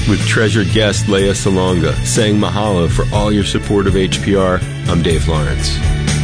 with treasured guest Leah Salonga, saying mahalo for all your support of HPR. I'm Dave Lawrence.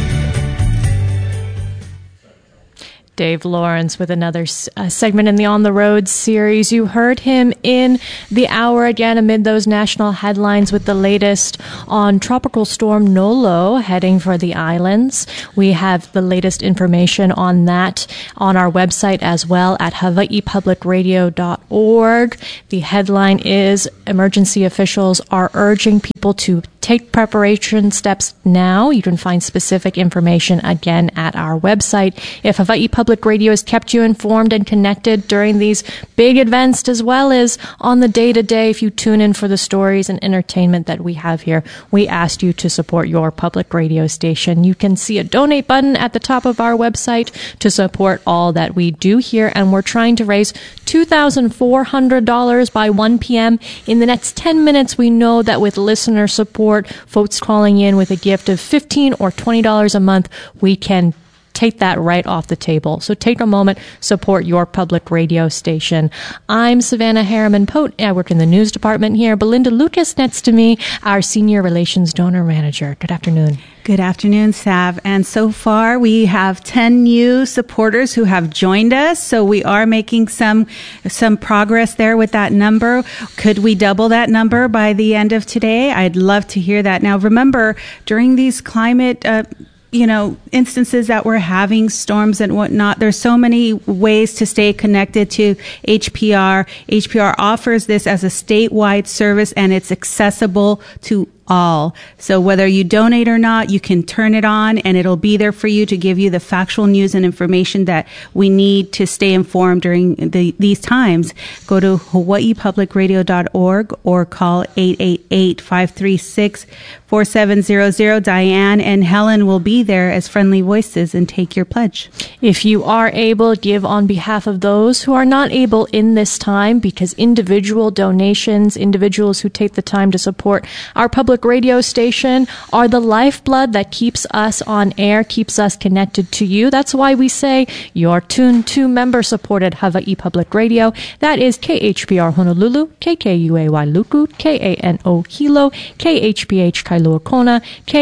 Dave Lawrence with another segment in the On the Road series. You heard him in the hour again amid those national headlines with the latest on Tropical Storm Nolo heading for the islands. We have the latest information on that on our website as well at hawaiipublicradio.org. The headline is emergency officials are urging people to take preparation steps now. You can find specific information again at our website. If Hawaii Public Radio has kept you informed and connected during these big events as well as on the day-to-day, if you tune in for the stories and entertainment that we have here, we asked you to support your public radio station. You can see a donate button at the top of our website to support all that we do here, and we're trying to raise $2,400 by 1 p.m. In the next 10 minutes, we know that with listener support, folks calling in with a gift of $15 or $20 a month, we can take that right off the table. So take a moment, support your public radio station. I'm Savannah Harriman-Pote. I work in the news department here. Belinda Lucas next to me, our senior relations donor manager. Good afternoon. Good afternoon, Sav. And so far, we have 10 new supporters who have joined us. So we are making some progress there with that number. Could we double that number by the end of today? I'd love to hear that. Now, remember, during these climate instances that we're having, storms and whatnot, there's so many ways to stay connected to HPR. HPR offers this as a statewide service, and it's accessible to all. So whether you donate or not, you can turn it on and it'll be there for you to give you the factual news and information that we need to stay informed during these times. Go to hawaiipublicradio.org or call 888-536-4700. Diane and Helen will be there as friendly voices and take your pledge. If you are able, give on behalf of those who are not able in this time, because individual donations, individuals who take the time to support our public radio station are the lifeblood that keeps us on air, keeps us connected to you. That's why we say you're tuned to member-supported Hawaii Public Radio. That is KHPR Honolulu, KKUA Wailuku, KANO Hilo, KHPH Kailua Kona,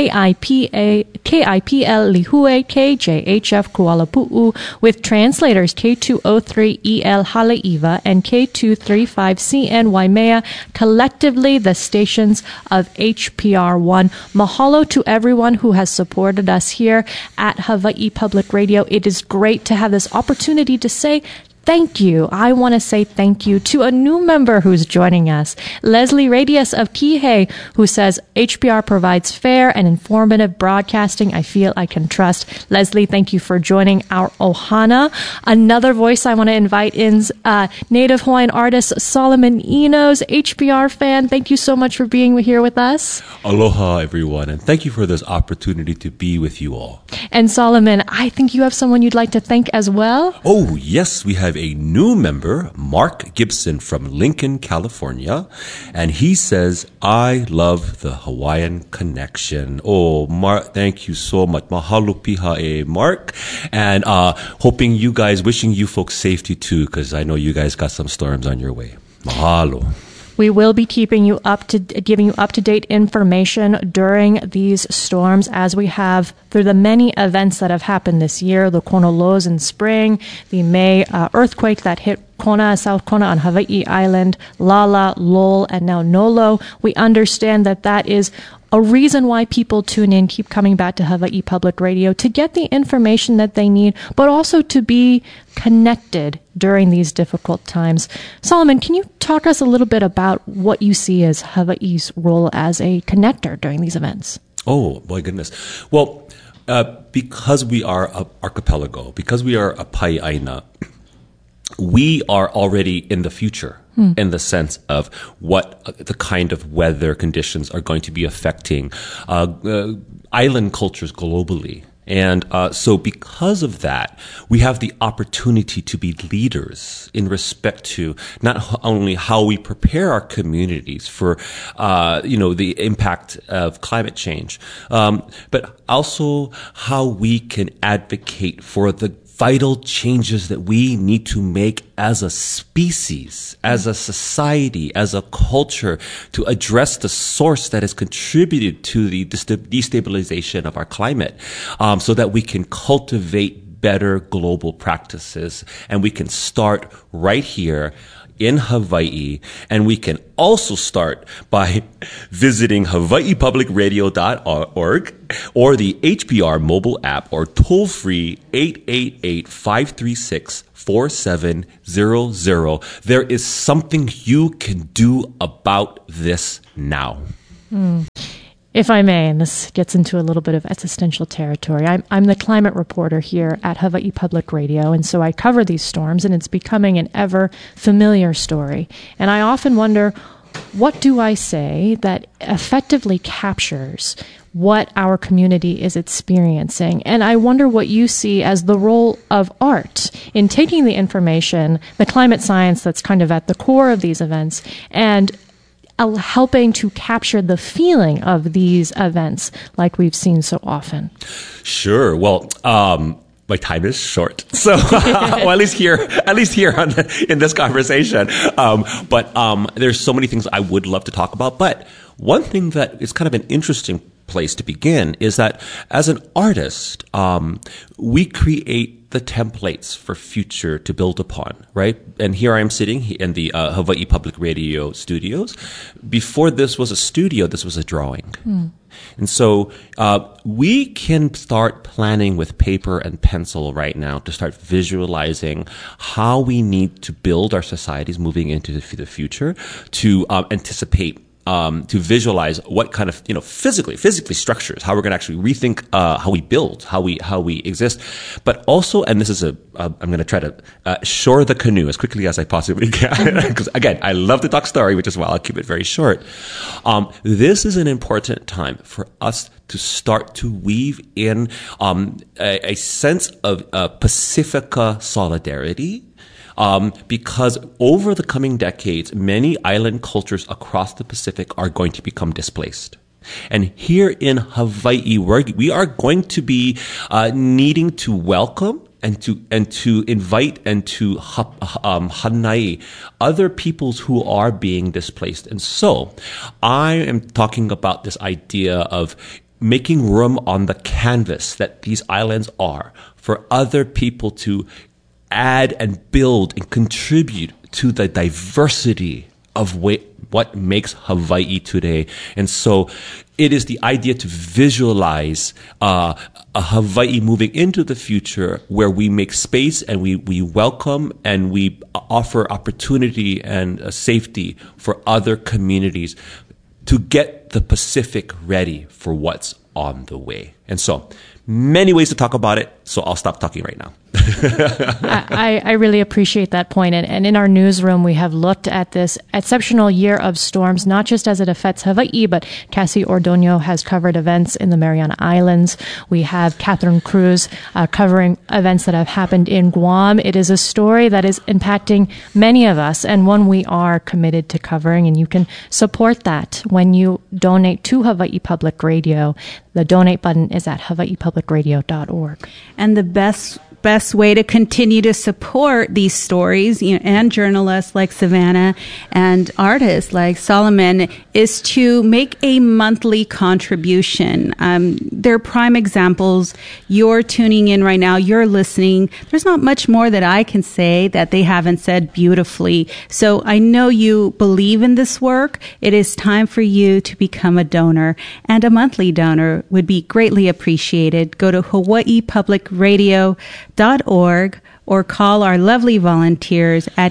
KIPL Lihue, KJHF Kuala Pu'u, with translators K203EL Haleiwa and K235CN Waimea, collectively the stations of HPR1. Mahalo to everyone who has supported us here at Hawaii Public Radio. It is great to have this opportunity to say thank you. I want to say thank you to a new member who's joining us, Leslie Radius of Kihei, who says HPR provides fair and informative broadcasting I feel I can trust. Leslie, thank you for joining our Ohana. Another voice I want to invite is Native Hawaiian artist Solomon Enos, HPR fan. Thank you so much for being here with us. Aloha, everyone, and thank you for this opportunity to be with you all. And Solomon, I think you have someone you'd like to thank as well. Oh, yes, we have a new member, Mark Gibson from Lincoln, California, and he says, I love the Hawaiian connection. Oh, Mark, thank you so much. Mahalo piha e, Mark. And wishing you folks safety too, because I know you guys got some storms on your way. Mahalo. We will be giving you up to date information during these storms, as we have through the many events that have happened this year. The Kona lows in spring, the May earthquake that hit Kona, South Kona on Hawaii Island, Lala, Lowell, and now Nolo. We understand that is a reason why people tune in, keep coming back to Hawaii Public Radio to get the information that they need, but also to be connected during these difficult times. Solomon, can you talk us a little bit about what you see as Hawaii's role as a connector during these events? Oh, my goodness. Well, because we are an archipelago, because we are a pai'aina, we are already in the future in the sense of what the kind of weather conditions are going to be affecting island cultures globally. And so because of that, we have the opportunity to be leaders in respect to not only how we prepare our communities for, the impact of climate change, but also how we can advocate for the vital changes that we need to make as a species, as a society, as a culture to address the source that has contributed to the destabilization of our climate, so that we can cultivate better global practices. And we can start right here in Hawaii, and we can also start by visiting hawaiipublicradio.org or the HPR mobile app or toll-free 888-536-4700. There is something you can do about this now. If I may, and this gets into a little bit of existential territory, I'm the climate reporter here at Hawaii Public Radio, and so I cover these storms, and it's becoming an ever familiar story. And I often wonder, what do I say that effectively captures what our community is experiencing? And I wonder what you see as the role of art in taking the information, the climate science that's kind of at the core of these events, and helping to capture the feeling of these events like we've seen so often. Sure. Well, my time is short, so well, at least here in this conversation. But there's so many things I would love to talk about. But one thing that is kind of an interesting place to begin is that as an artist, we create the templates for future to build upon, right? And here I am sitting in the Hawaii Public Radio studios. Before this was a studio, this was a drawing. And so we can start planning with paper and pencil right now to start visualizing how we need to build our societies moving into the future, to anticipate, to visualize what kind of, physically structures, how we're going to actually rethink how we build, how we exist. But also, and this is I'm going to try to shore the canoe as quickly as I possibly can, because again, I love to talk story, which is why I'll keep it very short. This is an important time for us to start to weave in a sense of Pacifica solidarity. Because over the coming decades, many island cultures across the Pacific are going to become displaced. And here in Hawaii, we are going to be needing to welcome and to invite and to hanai other peoples who are being displaced. And so I am talking about this idea of making room on the canvas that these islands are for other people to add and build and contribute to the diversity of what makes Hawaii today. And so it is the idea to visualize a Hawaii moving into the future where we make space and we welcome and we offer opportunity and safety for other communities to get the Pacific ready for what's on the way. And so many ways to talk about it, so I'll stop talking right now. I really appreciate that point. And in our newsroom, we have looked at this exceptional year of storms, not just as it affects Hawaii, but Cassie Ordoño has covered events in the Mariana Islands. We have Catherine Cruz covering events that have happened in Guam. It is a story that is impacting many of us and one we are committed to covering. And you can support that when you donate to Hawaii Public Radio. The donate button is at hawaiipublicradio.org. And the best way to continue to support these stories, and journalists like Savannah and artists like Solomon, is to make a monthly contribution. They're prime examples. You're tuning in right now. You're listening. There's not much more that I can say that they haven't said beautifully. So I know you believe in this work. It is time for you to become a donor, and a monthly donor would be greatly appreciated. Go to hawaiipublicradio.org or call our lovely volunteers at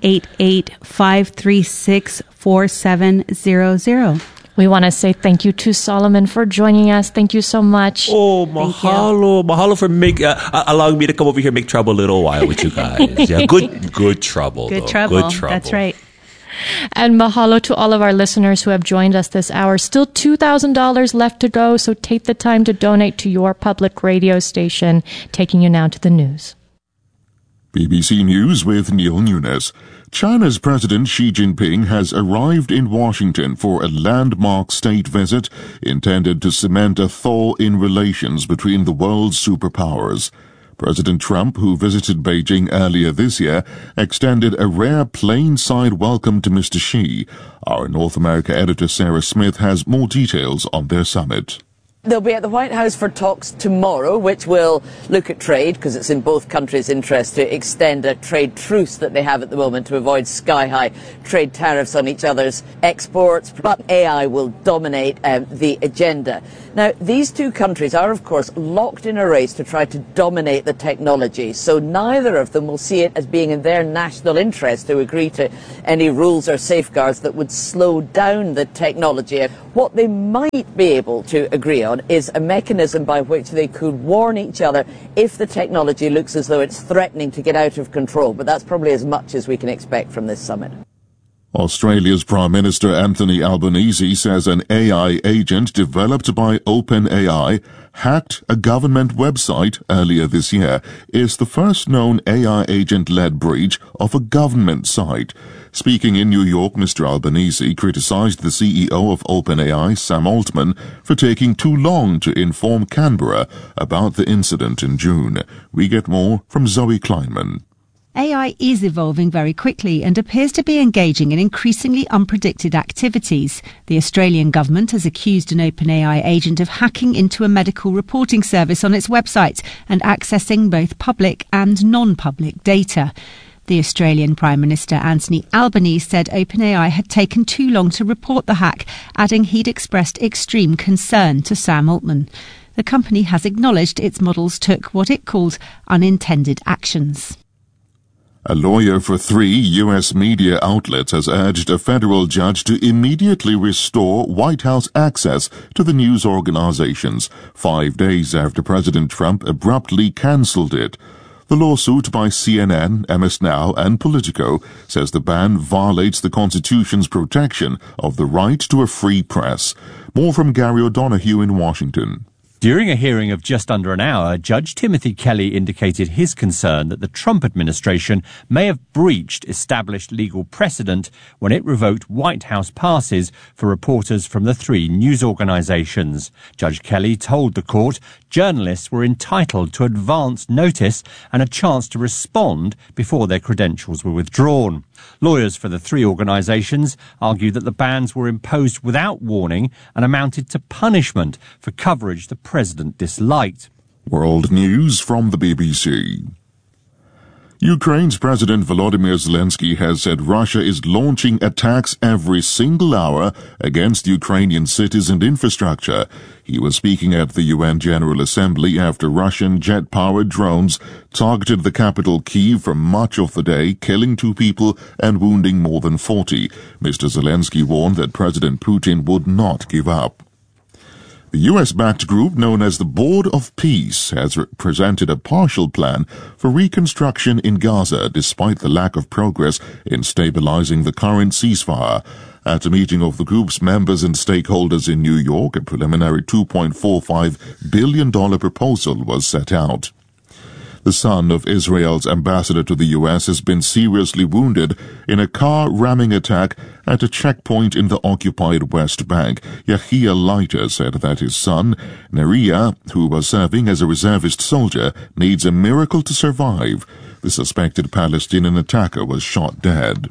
888-536-4700. We want to say thank you to Solomon for joining us. Thank you so much. Oh, mahalo. Mahalo for allowing me to come over here and make trouble a little while with you guys. Yeah, good trouble. Good trouble. That's right. And mahalo to all of our listeners who have joined us this hour. Still $2,000 left to go, so take the time to donate to your public radio station. Taking you now to the news. BBC News with Neil Nunes. China's President Xi Jinping has arrived in Washington for a landmark state visit intended to cement a thaw in relations between the world's superpowers. President Trump, who visited Beijing earlier this year, extended a rare plain-side welcome to Mr. Xi. Our North America editor Sarah Smith has more details on their summit. They'll be at the White House for talks tomorrow, which will look at trade, because it's in both countries' interest to extend a trade truce that they have at the moment to avoid sky-high trade tariffs on each other's exports. But AI will dominate the agenda. Now, these two countries are, of course, locked in a race to try to dominate the technology, so neither of them will see it as being in their national interest to agree to any rules or safeguards that would slow down the technology. What they might be able to agree on is a mechanism by which they could warn each other if the technology looks as though it's threatening to get out of control, but that's probably as much as we can expect from this summit. Australia's Prime Minister Anthony Albanese says an AI agent developed by OpenAI hacked a government website earlier this year. It's the first known AI agent-led breach of a government site. Speaking in New York, Mr. Albanese criticized the CEO of OpenAI, Sam Altman, for taking too long to inform Canberra about the incident in June. We get more from Zoe Kleinman. AI is evolving very quickly and appears to be engaging in increasingly unpredicted activities. The Australian government has accused an OpenAI agent of hacking into a medical reporting service on its website and accessing both public and non-public data. The Australian Prime Minister Anthony Albanese said OpenAI had taken too long to report the hack, adding he'd expressed extreme concern to Sam Altman. The company has acknowledged its models took what it called unintended actions. A lawyer for 3 U.S. media outlets has urged a federal judge to immediately restore White House access to the news organizations 5 days after President Trump abruptly canceled it. The lawsuit by CNN, MS Now, and Politico says the ban violates the Constitution's protection of the right to a free press. More from Gary O'Donoghue in Washington. During a hearing of just under an hour, Judge Timothy Kelly indicated his concern that the Trump administration may have breached established legal precedent when it revoked White House passes for reporters from the 3 news organizations. Judge Kelly told the court journalists were entitled to advance notice and a chance to respond before their credentials were withdrawn. Lawyers for the 3 organizations argued that the bans were imposed without warning and amounted to punishment for coverage the president disliked. World News from the BBC. Ukraine's President Volodymyr Zelensky has said Russia is launching attacks every single hour against Ukrainian cities and infrastructure. He was speaking at the UN General Assembly after Russian jet-powered drones targeted the capital Kyiv for much of the day, killing 2 people and wounding more than 40. Mr. Zelensky warned that President Putin would not give up. The U.S.-backed group known as the Board of Peace has presented a partial plan for reconstruction in Gaza despite the lack of progress in stabilizing the current ceasefire. At a meeting of the group's members and stakeholders in New York, a preliminary $2.45 billion proposal was set out. The son of Israel's ambassador to the U.S. has been seriously wounded in a car-ramming attack at a checkpoint in the occupied West Bank. Yahia Leiter said that his son, Neria, who was serving as a reservist soldier, needs a miracle to survive. The suspected Palestinian attacker was shot dead.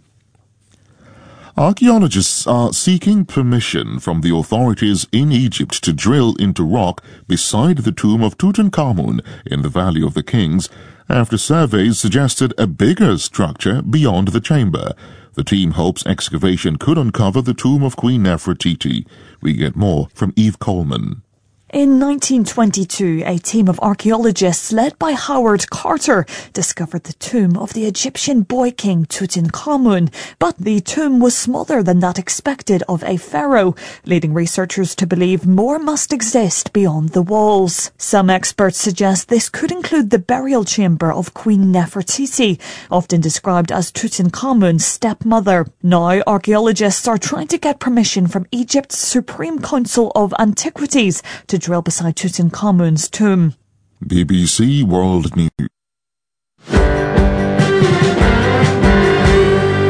Archaeologists are seeking permission from the authorities in Egypt to drill into rock beside the tomb of Tutankhamun in the Valley of the Kings after surveys suggested a bigger structure beyond the chamber. The team hopes excavation could uncover the tomb of Queen Nefertiti. We get more from Eve Coleman. In 1922, a team of archaeologists led by Howard Carter discovered the tomb of the Egyptian boy king Tutankhamun, but the tomb was smaller than that expected of a pharaoh, leading researchers to believe more must exist beyond the walls. Some experts suggest this could include the burial chamber of Queen Nefertiti, often described as Tutankhamun's stepmother. Now, archaeologists are trying to get permission from Egypt's Supreme Council of Antiquities to drill beside Tutankhamun's tomb. BBC World News.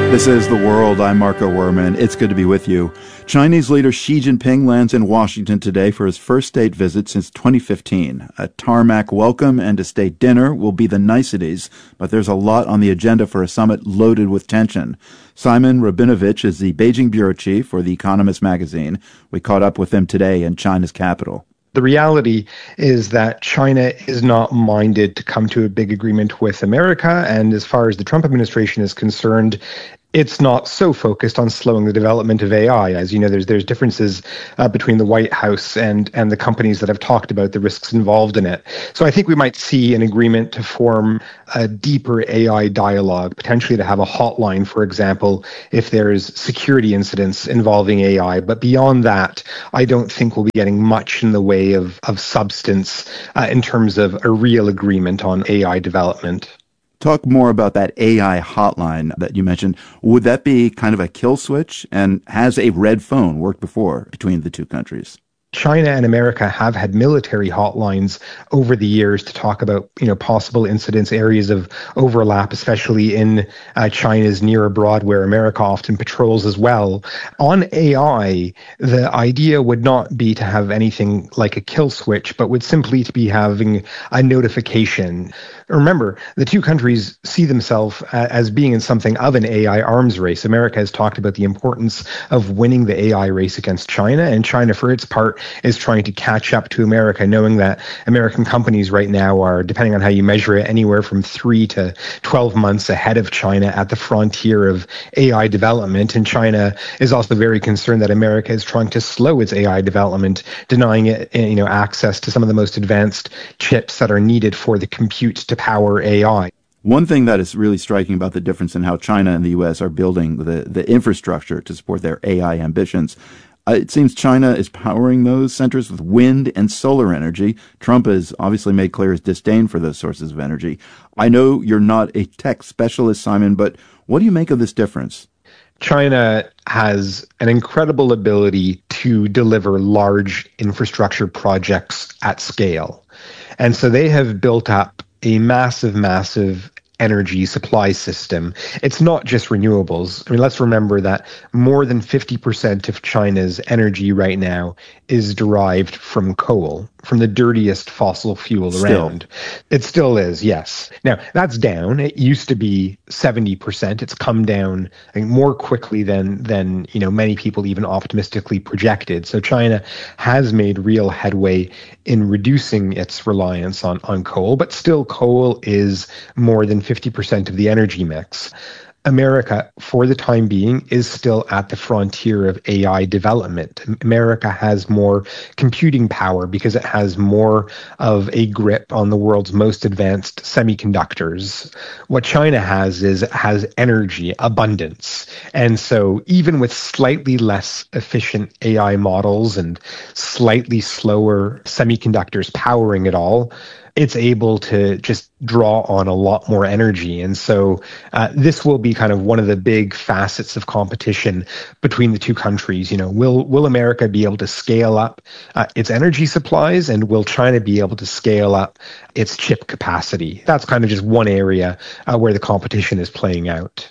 This is The World. I'm Marco Werman. It's good to be with you. Chinese leader Xi Jinping lands in Washington today for his first state visit since 2015. A tarmac welcome and a state dinner will be the niceties, but there's a lot on the agenda for a summit loaded with tension. Simon Rabinovich is the Beijing bureau chief for The Economist magazine. We caught up with him today in China's capital. The reality is that China is not minded to come to a big agreement with America, and as far as the Trump administration is concerned, it's not so focused on slowing the development of AI. As you know, there's differences between the White House and the companies that have talked about the risks involved in it. So I think we might see an agreement to form a deeper AI dialogue, potentially to have a hotline, for example, if there's security incidents involving AI. But beyond that, I don't think we'll be getting much in the way of substance in terms of a real agreement on AI development. Talk more about that AI hotline that you mentioned. Would that be kind of a kill switch? And has a red phone worked before between the two countries? China and America have had military hotlines over the years to talk about, possible incidents, areas of overlap, especially in China's near abroad, where America often patrols as well. On AI, the idea would not be to have anything like a kill switch, but would simply to be having a notification. Remember, the two countries see themselves as being in something of an AI arms race. America has talked about the importance of winning the AI race against China, and China, for its part, is trying to catch up to America, knowing that American companies right now are, depending on how you measure it, anywhere from 3 to 12 months ahead of China at the frontier of AI development. And China is also very concerned that America is trying to slow its AI development, denying it, access to some of the most advanced chips that are needed for the compute to power AI. One thing that is really striking about the difference in how China and the U.S. are building the infrastructure to support their AI ambitions, it seems China is powering those centers with wind and solar energy. Trump has obviously made clear his disdain for those sources of energy. I know you're not a tech specialist, Simon, but what do you make of this difference? China has an incredible ability to deliver large infrastructure projects at scale. And so they have built up a massive energy supply system. It's not just renewables. I mean, let's remember that more than 50% of China's energy right now is derived from coal, from the dirtiest fossil fuel around. It still is, yes. Now, that's down. It used to be 70%. It's come down, I think, more quickly than many people even optimistically projected. So China has made real headway in reducing its reliance on coal, but still coal is more than 50% of the energy mix. America, for the time being, is still at the frontier of AI development. America has more computing power because it has more of a grip on the world's most advanced semiconductors. What China has is it has energy, abundance. And so even with slightly less efficient AI models and slightly slower semiconductors powering it all, it's able to just draw on a lot more energy. And so this will be kind of one of the big facets of competition between the two countries. Will America be able to scale up its energy supplies, and will China be able to scale up its chip capacity? That's kind of just one area where the competition is playing out.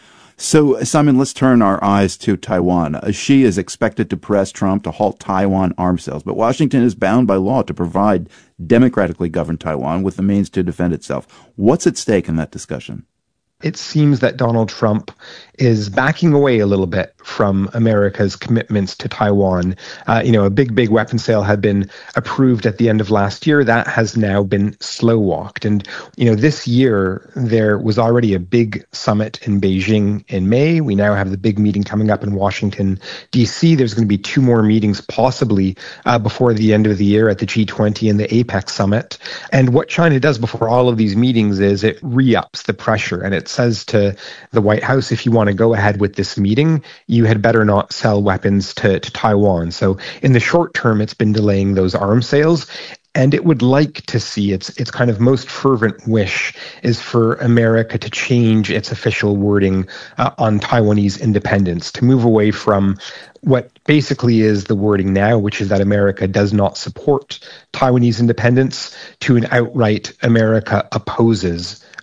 So, Simon, let's turn our eyes to Taiwan. Xi is expected to press Trump to halt Taiwan arms sales, but Washington is bound by law to provide democratically governed Taiwan with the means to defend itself. What's at stake in that discussion? It seems that Donald Trump is backing away a little bit from America's commitments to Taiwan. A big weapon sale had been approved at the end of last year. That has now been slow-walked. And, this year there was already a big summit in Beijing in May. We now have the big meeting coming up in Washington, D.C. There's going to be 2 more meetings possibly before the end of the year at the G20 and the APEC summit. And what China does before all of these meetings is it re-ups the pressure, and it says to the White House, if you want to go ahead with this meeting, you had better not sell weapons to Taiwan. So in the short term, it's been delaying those arms sales. And it would like to see its kind of most fervent wish is for America to change its official wording on Taiwanese independence, to move away from what basically is the wording now, which is that America does not support Taiwanese independence, to an outright America opposes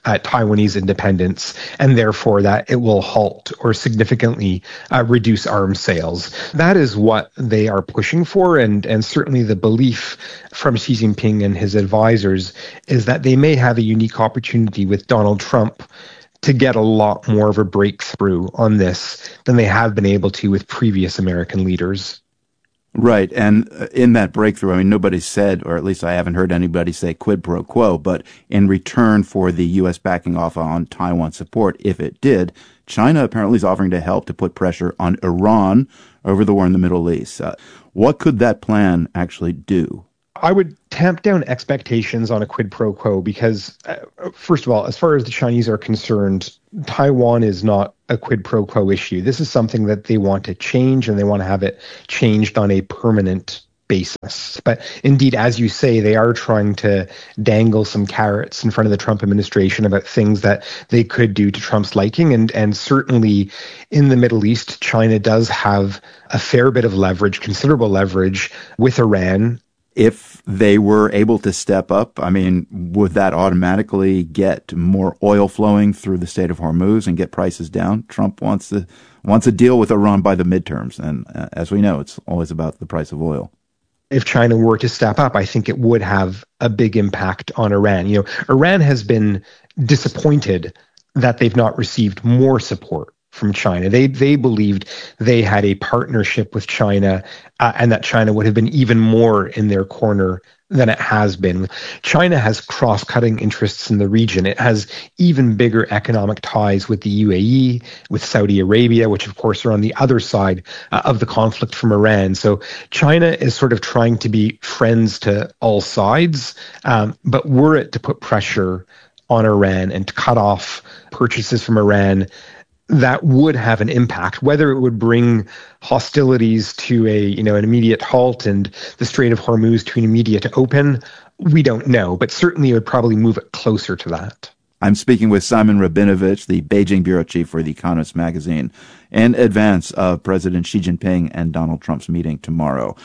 Taiwanese independence, and therefore that it will halt or significantly reduce arms sales. That is what they are pushing for, and certainly the belief from Xi Jinping and his advisors is that they may have a unique opportunity with Donald Trump to get a lot more of a breakthrough on this than they have been able to with previous American leaders. Right. And in that breakthrough, I mean, nobody said, or at least I haven't heard anybody say quid pro quo, but in return for the U.S. backing off on Taiwan support, if it did, China apparently is offering to help to put pressure on Iran over the war in the Middle East. What could that plan actually do? I would tamp down expectations on a quid pro quo because, first of all, as far as the Chinese are concerned, Taiwan is not a quid pro quo issue. This is something that they want to change, and they want to have it changed on a permanent basis. But indeed, as you say, they are trying to dangle some carrots in front of the Trump administration about things that they could do to Trump's liking. And certainly in the Middle East, China does have a fair bit of leverage, considerable leverage with Iran. If they were able to step up, I mean, would that automatically get more oil flowing through the Strait of Hormuz and get prices down? Trump wants a deal with Iran by the midterms. And as we know, it's always about the price of oil. If China were to step up, I think it would have a big impact on Iran. You know, Iran has been disappointed that they've not received more support from China. They believed they had a partnership with China and that China would have been even more in their corner than it has been. China has cross-cutting interests in the region. It has even bigger economic ties with the UAE, with Saudi Arabia, which of course are on the other side of the conflict from Iran. So China is sort of trying to be friends to all sides, but were it to put pressure on Iran and to cut off purchases from Iran, that would have an impact. Whether it would bring hostilities to an immediate halt and the Strait of Hormuz to an immediate open, we don't know, but certainly it would probably move it closer to that. I'm speaking with Simon Rabinovich, the Beijing bureau chief for The Economist magazine, in advance of President Xi Jinping and Donald Trump's meeting tomorrow.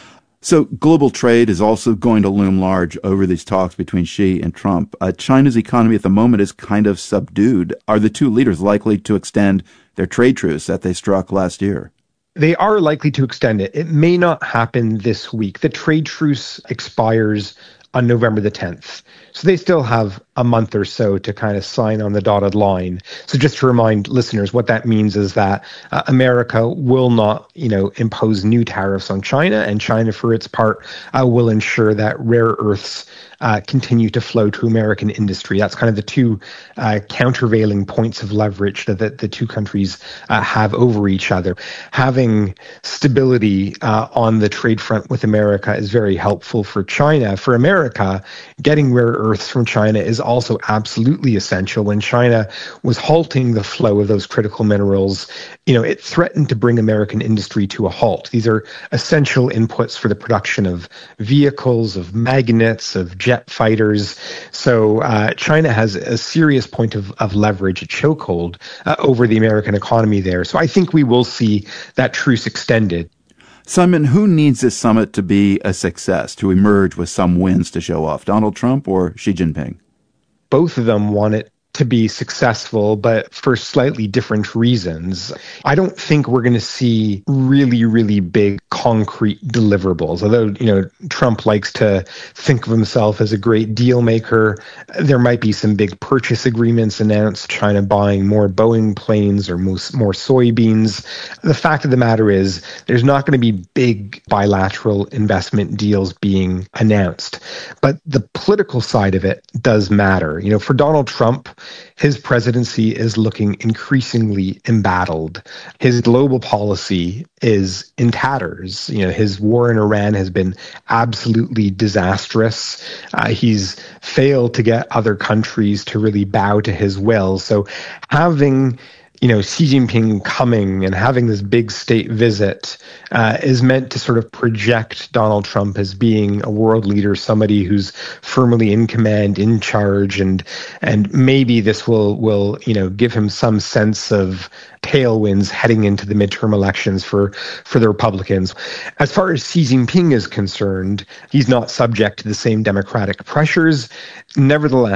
So global trade is also going to loom large over these talks between Xi and Trump. China's economy at the moment is kind of subdued. Are the two leaders likely to extend their trade truce that they struck last year? They are likely to extend it. It may not happen this week. The trade truce expires on November the 10th. So they still have a month or so to kind of sign on the dotted line. So just to remind listeners, what that means is that America will not, impose new tariffs on China, and China, for its part, will ensure that rare earths continue to flow to American industry. That's kind of the two countervailing points of leverage that the two countries have over each other. Having stability on the trade front with America is very helpful for China. For America, getting rare earths from China is also absolutely essential. When China was halting the flow of those critical minerals, it threatened to bring American industry to a halt. These are essential inputs for the production of vehicles, of magnets, of jet fighters. So China has a serious point of leverage, a chokehold over the American economy there. So I think we will see that truce extended. Simon, who needs this summit to be a success, to emerge with some wins to show off, Donald Trump or Xi Jinping? Both of them want it to be successful, but for slightly different reasons. I don't think we're going to see really, really big concrete deliverables. Although, Trump likes to think of himself as a great deal maker, there might be some big purchase agreements announced, China buying more Boeing planes or more soybeans. The fact of the matter is there's not going to be big bilateral investment deals being announced. But the political side of it does matter. For Donald Trump, his presidency is looking increasingly embattled. His global policy is in tatters. His war in Iran has been absolutely disastrous. He's failed to get other countries to really bow to his will. So having Xi Jinping coming and having this big state visit is meant to sort of project Donald Trump as being a world leader, somebody who's firmly in command, in charge, and maybe this will give him some sense of tailwinds heading into the midterm elections for the Republicans. As far as Xi Jinping is concerned, he's not subject to the same democratic pressures. Nevertheless,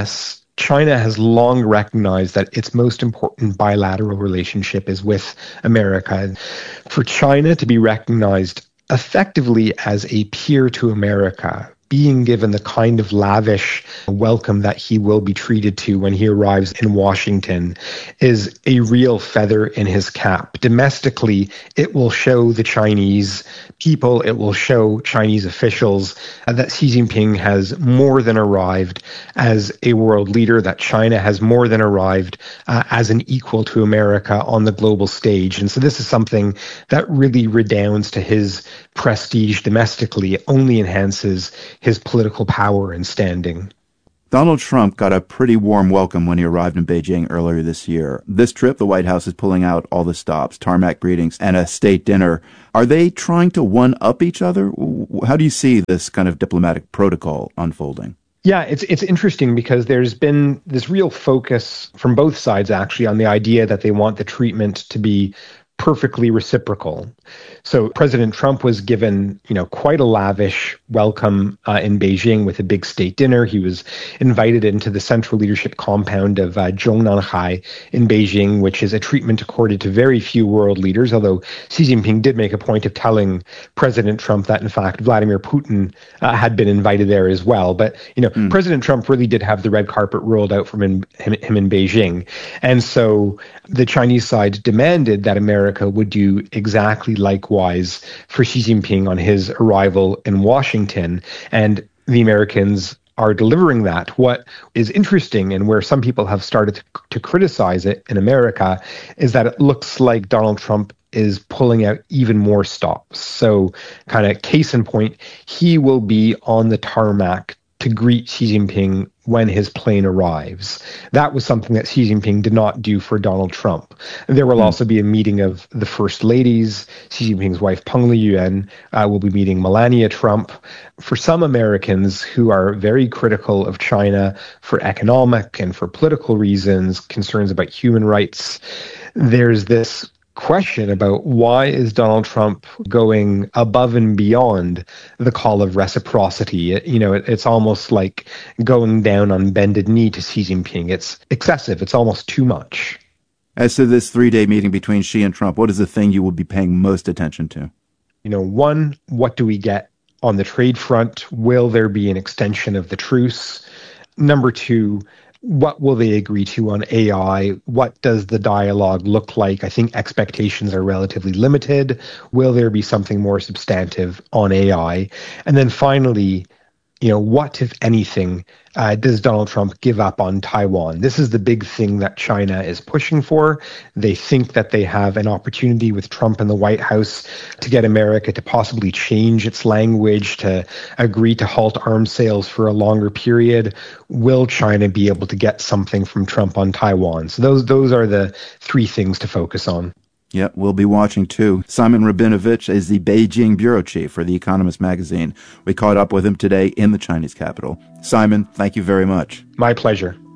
China has long recognized that its most important bilateral relationship is with America. For China to be recognized effectively as a peer to America, being given the kind of lavish welcome that he will be treated to when he arrives in Washington, is a real feather in his cap. Domestically, it will show the Chinese people, it will show Chinese officials that Xi Jinping has more than arrived as a world leader, that China has more than arrived as an equal to America on the global stage. And so this is something that really redounds to his prestige domestically. It only enhances his political power and standing. Donald Trump got a pretty warm welcome when he arrived in Beijing earlier this year. This trip, the White House is pulling out all the stops, tarmac greetings, and a state dinner. Are they trying to one-up each other? How do you see this kind of diplomatic protocol unfolding? Yeah, it's interesting because there's been this real focus from both sides, actually, on the idea that they want the treatment to be perfectly reciprocal. So President Trump was given, quite a lavish welcome in Beijing with a big state dinner. He was invited into the central leadership compound of Zhongnanhai in Beijing, which is a treatment accorded to very few world leaders, although Xi Jinping did make a point of telling President Trump that, in fact, Vladimir Putin had been invited there as well. But, President Trump really did have the red carpet rolled out from him in Beijing. And so the Chinese side demanded that America would do exactly likewise for Xi Jinping on his arrival in Washington. And the Americans are delivering that. What is interesting, and where some people have started to criticize it in America, is that it looks like Donald Trump is pulling out even more stops. So kind of case in point, he will be on the tarmac to greet Xi Jinping when his plane arrives. That was something that Xi Jinping did not do for Donald Trump. There will also be a meeting of the first ladies. Xi Jinping's wife, Peng Liyuan, will be meeting Melania Trump. For some Americans who are very critical of China for economic and for political reasons, concerns about human rights, there's this question about why is Donald Trump going above and beyond the call of reciprocity. It's almost like going down on bended knee to Xi Jinping. It's excessive. It's almost too much. As to this 3-day meeting between Xi and Trump, what is the thing you will be paying most attention to? One, what do we get on the trade front? Will there be an extension of the truce? Number two, what will they agree to on AI? What does the dialogue look like? I think expectations are relatively limited. Will there be something more substantive on AI? And then finally, what, if anything, does Donald Trump give up on Taiwan? This is the big thing that China is pushing for. They think that they have an opportunity with Trump in the White House to get America to possibly change its language, to agree to halt arms sales for a longer period. Will China be able to get something from Trump on Taiwan? So those are the three things to focus on. Yeah, we'll be watching too. Simon Rabinovich is the Beijing bureau chief for The Economist magazine. We caught up with him today in the Chinese capital. Simon, thank you very much. My pleasure.